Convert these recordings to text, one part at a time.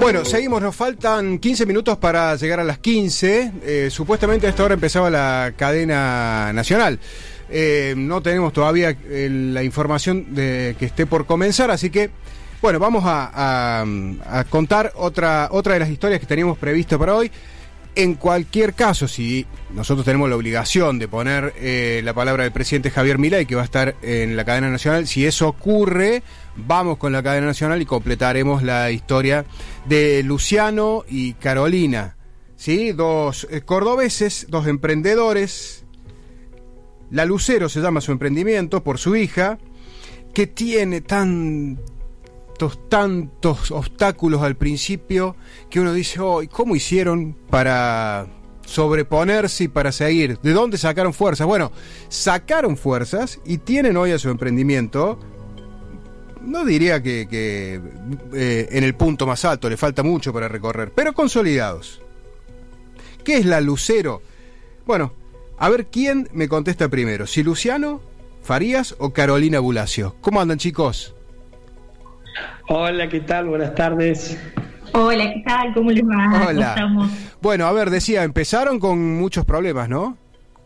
Bueno, seguimos, nos faltan 15 minutos para llegar a las 15. Supuestamente a esta hora empezaba la cadena nacional. No tenemos todavía la información de que esté por comenzar, así que, bueno, vamos a contar otra de las historias que teníamos previsto para hoy. En cualquier caso, si nosotros tenemos la obligación de poner la palabra del presidente Javier Milei, que va a estar en la cadena nacional, si eso ocurre, vamos con la cadena nacional y completaremos la historia de Luciano y Carolina, ¿sí? Dos cordobeses, dos emprendedores. La Lucero se llama su emprendimiento por su hija, que tiene tantos obstáculos al principio que uno dice, ¿cómo hicieron para sobreponerse y para seguir? ¿De dónde sacaron fuerzas? Bueno, sacaron fuerzas y tienen hoy a su emprendimiento, no diría que en el punto más alto, le falta mucho para recorrer, pero consolidados. ¿Qué es la Lucero? Bueno, a ver quién me contesta primero, si Luciano Farías o Carolina Bulacio. ¿Cómo andan, chicos? Hola, ¿qué tal? Buenas tardes. Hola, ¿qué tal? ¿Cómo les va? Hola. ¿Estamos? Bueno, a ver, decía, empezaron con muchos problemas, ¿no?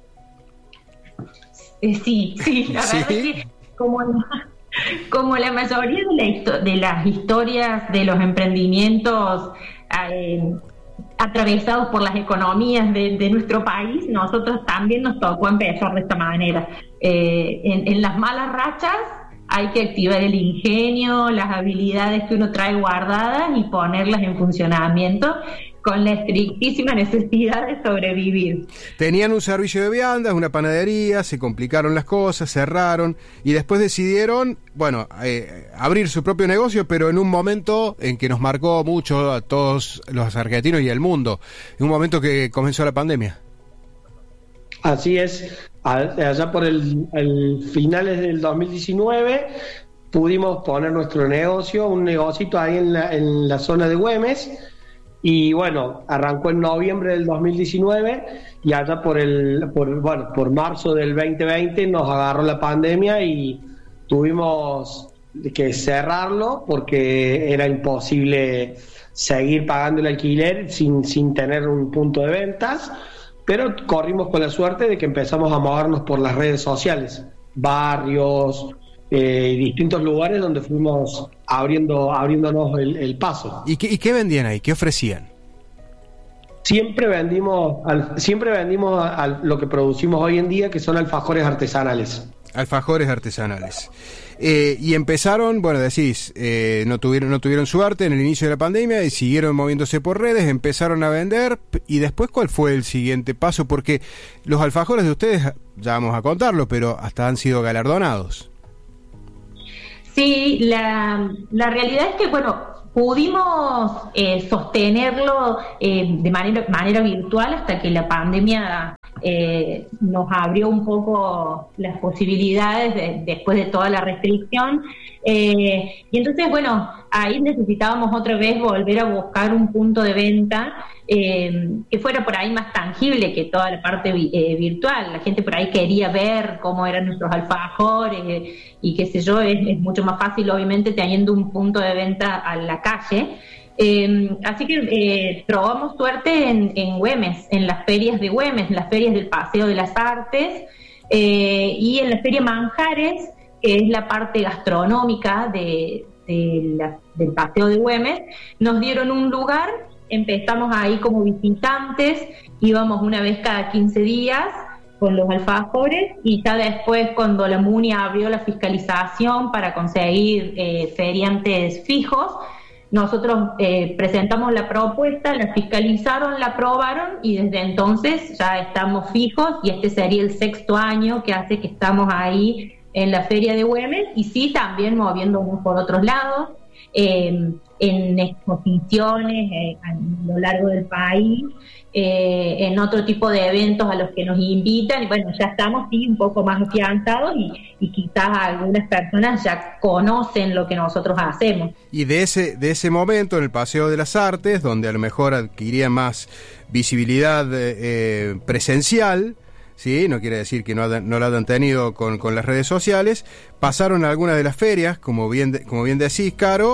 Sí, la verdad es que como la mayoría de las historias de los emprendimientos atravesados por las economías de nuestro país, nosotros también nos tocó empezar de esta manera. En las malas rachas hay que activar el ingenio, las habilidades que uno trae guardadas y ponerlas en funcionamiento con la estrictísima necesidad de sobrevivir. Tenían un servicio de viandas, una panadería, se complicaron las cosas, cerraron y después decidieron, abrir su propio negocio, pero en un momento en que nos marcó mucho a todos los argentinos y al mundo, en un momento que comenzó la pandemia. Así es, allá por el finales del 2019 pudimos poner nuestro negocio, un negocito ahí en la zona de Güemes, y bueno, arrancó en noviembre del 2019 y allá por marzo del 2020 nos agarró la pandemia y tuvimos que cerrarlo porque era imposible seguir pagando el alquiler sin tener un punto de ventas. Pero corrimos con la suerte de que empezamos a movernos por las redes sociales, barrios, distintos lugares donde fuimos abriéndonos el paso. ¿Y qué vendían ahí? ¿Qué ofrecían? Siempre vendimos lo que producimos hoy en día, que son alfajores artesanales. Alfajores artesanales. Y empezaron, decís, no tuvieron suerte en el inicio de la pandemia y siguieron moviéndose por redes, empezaron a vender. Y después, ¿cuál fue el siguiente paso? Porque los alfajores de ustedes, ya vamos a contarlo, pero hasta han sido galardonados. Sí, la realidad es que, pudimos sostenerlo de manera virtual hasta que la pandemia nos abrió un poco las posibilidades después de toda la restricción. Y entonces, ahí necesitábamos otra vez volver a buscar un punto de venta que fuera por ahí más tangible que toda la parte virtual. La gente por ahí quería ver cómo eran nuestros alfajores y qué sé yo, es mucho más fácil obviamente teniendo un punto de venta a la calle. Así que probamos suerte en Güemes, en las ferias de Güemes, en las ferias del Paseo de las Artes y en la Feria Manjares, que es la parte gastronómica del Paseo de Güemes. Nos dieron un lugar, empezamos ahí como visitantes, íbamos una vez cada 15 días con los alfajores y ya después cuando la MUNI abrió la fiscalización para conseguir feriantes fijos, nosotros presentamos la propuesta, la fiscalizaron, la aprobaron y desde entonces ya estamos fijos y este sería el 6º año que hace que estamos ahí en la feria de Güemes y sí también moviéndonos por otros lados, en exposiciones a lo largo del país, en otro tipo de eventos a los que nos invitan y ya estamos un poco más afianzados y quizás algunas personas ya conocen lo que nosotros hacemos. Y de ese momento en el Paseo de las Artes, donde a lo mejor adquiría más visibilidad presencial, ¿sí? No quiere decir que no la hayan tenido con las redes sociales, pasaron a algunas de las ferias, como bien decís, Caro,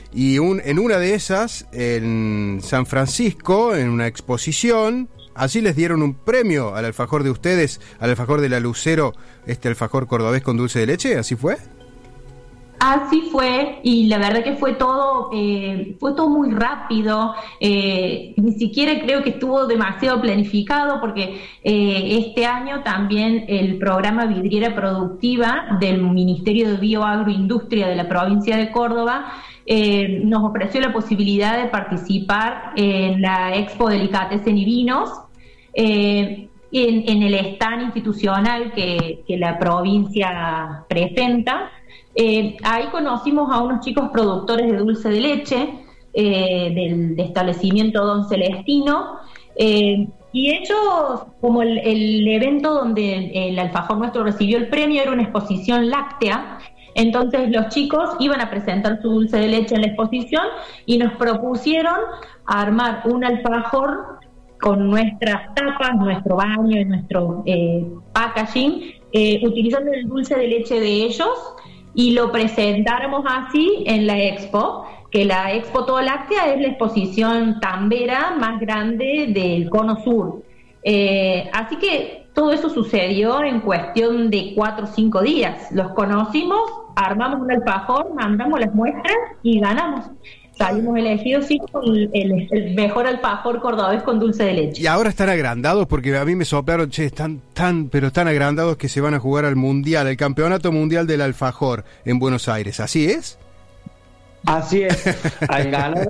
y en una de esas, en San Francisco, en una exposición, allí les dieron un premio al alfajor de ustedes, al alfajor de la Lucero, alfajor cordobés con dulce de leche, ¿así fue? Así fue, y la verdad que fue todo muy rápido, ni siquiera creo que estuvo demasiado planificado, porque este año también el programa Vidriera Productiva del Ministerio de Bioagroindustria de la provincia de Córdoba nos ofreció la posibilidad de participar en la Expo Delicatessen y Vinos, en el stand institucional que la provincia presenta. Ahí conocimos a unos chicos productores de dulce de leche del establecimiento Don Celestino, y ellos, como el evento donde el alfajor nuestro recibió el premio era una exposición láctea, entonces los chicos iban a presentar su dulce de leche en la exposición y nos propusieron armar un alfajor con nuestras tapas, nuestro baño y nuestro packaging, utilizando el dulce de leche de ellos, y lo presentáramos así en la Expo, que la Expo Todo Láctea es la exposición tambera más grande del Cono Sur. Así que todo eso sucedió en cuestión de 4 o 5 días. Los conocimos, armamos un alfajor, mandamos las muestras y ganamos. Salimos elegidos sí con el mejor alfajor cordobés con dulce de leche. Y ahora están agrandados, porque a mí me soplaron, están tan agrandados que se van a jugar al Mundial, el Campeonato Mundial del Alfajor en Buenos Aires, ¿así es? Así es. Al ganar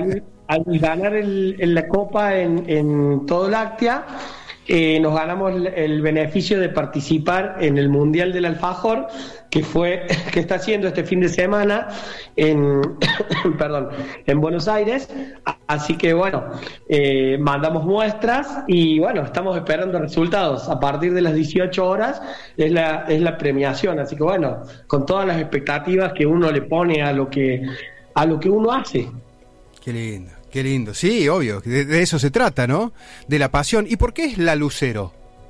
la Copa en Todo Láctea, nos ganamos el beneficio de participar en el Mundial del Alfajor, que está haciendo este fin de semana en Buenos Aires. Así que bueno, mandamos muestras y bueno, estamos esperando resultados. A partir de las 18 horas es la premiación, así que bueno, con todas las expectativas que uno le pone a lo que uno hace. Qué lindo, sí, obvio, de eso se trata, ¿no? De la pasión. ¿Y por qué es la Lucero?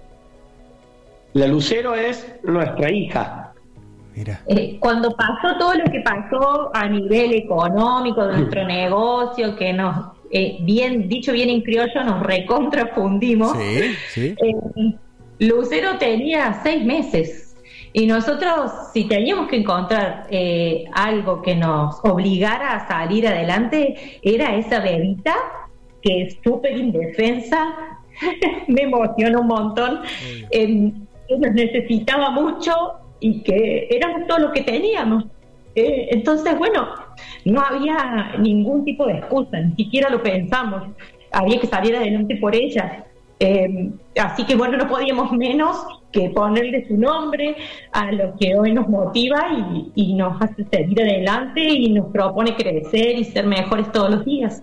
La Lucero es nuestra hija. Mira. Cuando pasó todo lo que pasó a nivel económico de nuestro negocio, que nos, bien en criollo, nos recontrafundimos, sí. Lucero tenía 6 meses. Y nosotros, si teníamos que encontrar algo que nos obligara a salir adelante, era esa bebita que es súper indefensa, me emociona un montón, que nos necesitaba mucho y que éramos todo lo que teníamos. Entonces, bueno, no había ningún tipo de excusa, ni siquiera lo pensamos, había que salir adelante por ella. Así que bueno, no podíamos menos que ponerle su nombre a lo que hoy nos motiva y nos hace seguir adelante y nos propone crecer y ser mejores todos los días.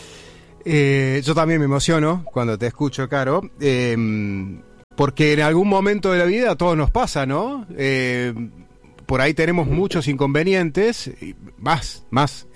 Yo también me emociono cuando te escucho, Caro, porque en algún momento de la vida a todos nos pasa, ¿no? Por ahí tenemos muchos inconvenientes, más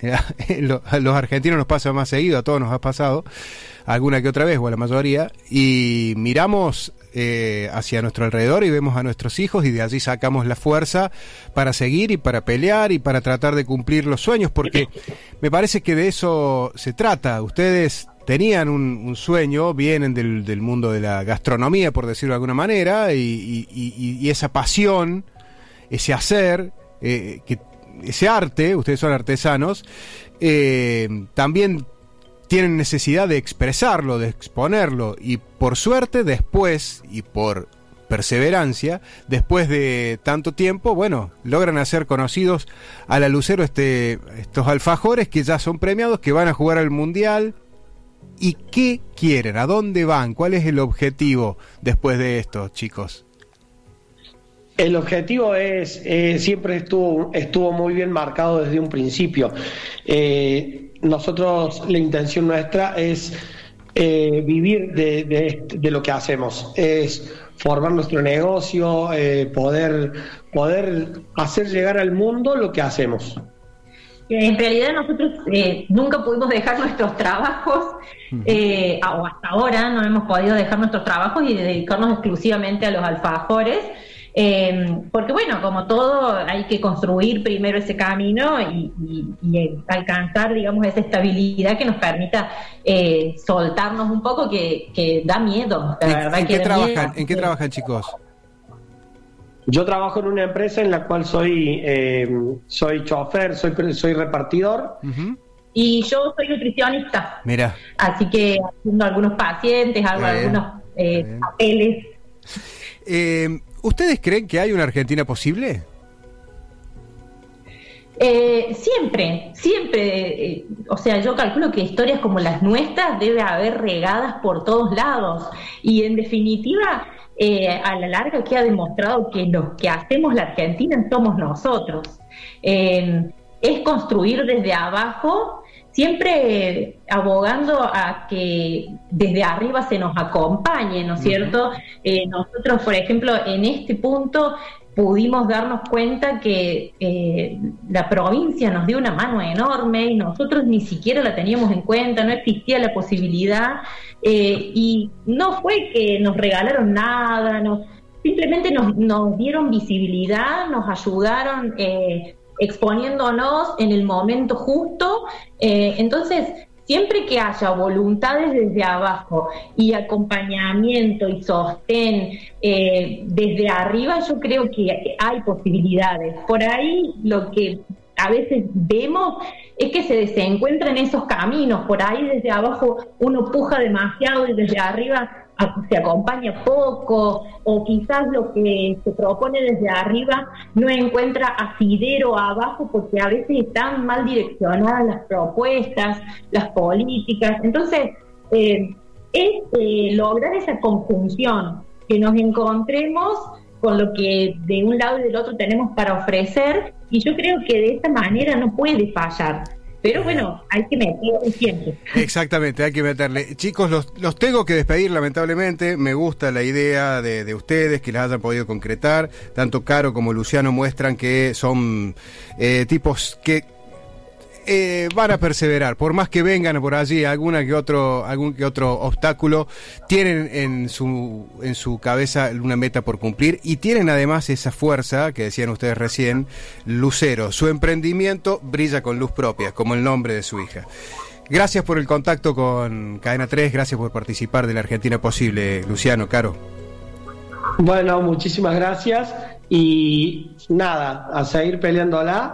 a los argentinos nos pasa más seguido, a todos nos ha pasado alguna que otra vez, o a la mayoría, y miramos hacia nuestro alrededor y vemos a nuestros hijos y de allí sacamos la fuerza para seguir y para pelear y para tratar de cumplir los sueños, porque me parece que de eso se trata. Ustedes tenían un sueño, vienen del mundo de la gastronomía, por decirlo de alguna manera, y esa pasión, ese hacer, ese arte, ustedes son artesanos, también tienen necesidad de expresarlo, de exponerlo, y por suerte después, y por perseverancia, después de tanto tiempo, bueno, logran hacer conocidos a la Lucero estos alfajores que ya son premiados, que van a jugar al Mundial. ¿Y qué quieren? ¿A dónde van? ¿Cuál es el objetivo después de esto, chicos? El objetivo siempre estuvo muy bien marcado desde un principio. Nosotros, la intención nuestra es vivir de lo que hacemos, es formar nuestro negocio, poder hacer llegar al mundo lo que hacemos. En realidad nosotros nunca pudimos dejar nuestros trabajos, o hasta ahora no hemos podido dejar nuestros trabajos y dedicarnos exclusivamente a los alfajores. Porque bueno, como todo, hay que construir primero ese camino y alcanzar, digamos, esa estabilidad que nos permita soltarnos un poco, que da miedo, la verdad. ¿En qué trabajan, chicos? Yo trabajo en una empresa en la cual soy chofer, soy repartidor. Uh-huh. Y yo soy nutricionista. Mira. Así que haciendo algunos pacientes, algunos papeles. ¿Ustedes creen que hay una Argentina posible? Siempre, o sea, yo calculo que historias como las nuestras debe haber regadas por todos lados, y en definitiva, a la larga queda demostrado que los que hacemos la Argentina somos nosotros. Es construir desde abajo, siempre abogando a que desde arriba se nos acompañe, ¿no es cierto? Nosotros, por ejemplo, en este punto pudimos darnos cuenta que la provincia nos dio una mano enorme y nosotros ni siquiera la teníamos en cuenta, no existía la posibilidad, y no fue que nos regalaron nada, simplemente nos dieron visibilidad, nos ayudaron exponiéndonos en el momento justo. Entonces, siempre que haya voluntades desde abajo y acompañamiento y sostén desde arriba, yo creo que hay posibilidades. Por ahí lo que a veces vemos es que se desencuentran esos caminos. Por ahí desde abajo uno puja demasiado y desde arriba se acompaña poco, o quizás lo que se propone desde arriba no encuentra asidero abajo, porque a veces están mal direccionadas las propuestas, las políticas. Entonces, es lograr esa conjunción, que nos encontremos con lo que de un lado y del otro tenemos para ofrecer, y yo creo que de esta manera no puede fallar. Pero bueno, hay que meterle siempre. Exactamente, hay que meterle. Chicos, los tengo que despedir, lamentablemente. Me gusta la idea de ustedes, que las hayan podido concretar. Tanto Caro como Luciano muestran que son tipos que van a perseverar. Por más que vengan por allí algún que otro obstáculo, tienen en su cabeza una meta por cumplir, y tienen además esa fuerza que decían ustedes recién, Lucero. Su emprendimiento brilla con luz propia, como el nombre de su hija. Gracias por el contacto con Cadena 3, gracias por participar de la Argentina Posible, Luciano, Caro. Bueno, muchísimas gracias, y nada, a seguir peleándola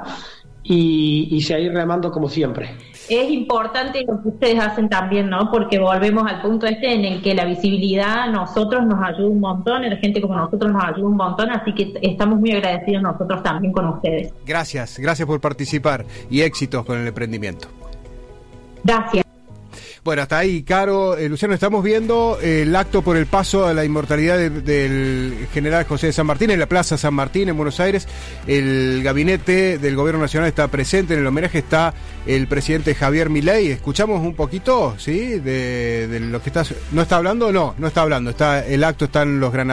y seguir remando como siempre. Es importante lo que ustedes hacen también, ¿no? Porque volvemos al punto en el que la visibilidad a nosotros nos ayuda un montón, y la gente como nosotros nos ayuda un montón, así que estamos muy agradecidos nosotros también con ustedes. Gracias por participar, y éxitos con el emprendimiento. Gracias. Bueno, hasta ahí, Caro. Luciano, estamos viendo el acto por el paso a la inmortalidad del general José de San Martín en la Plaza San Martín, en Buenos Aires. El gabinete del Gobierno Nacional está presente. En el homenaje está el presidente Javier Milei. Escuchamos un poquito, ¿sí? De lo que está... ¿No está hablando? No está hablando. El acto, están los granadores.